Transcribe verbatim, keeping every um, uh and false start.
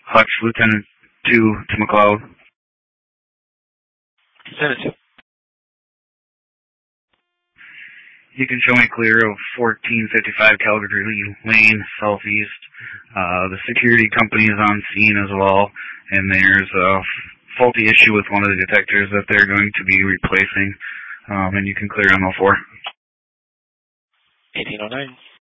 Hutch, Lieutenant two to McLeod. Lieutenant two. You can show me clear of fourteen fifty-five Calgary Lane, southeast. Uh, the security company is on scene as well, and there's a faulty issue with one of the detectors that they're going to be replacing, um, and you can clear M O four. eighteen oh nine.